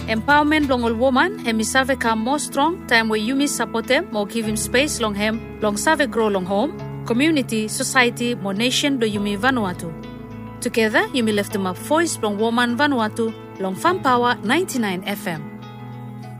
Empowerment long all woman, hemi save come more strong, time where Yumi support them, more give him space long him, long save grow long home, community, society, more nation do Yumi Vanuatu. Together, Yumi left them up voice long woman Vanuatu, long Fun Power 99 FM.